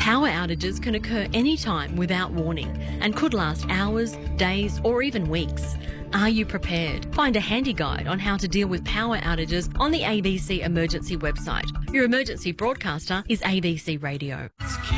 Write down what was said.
Power outages can occur anytime without warning and could last hours, days or even weeks. Are you prepared? Find a handy guide on how to deal with power outages on the ABC Emergency website. Your emergency broadcaster is ABC Radio.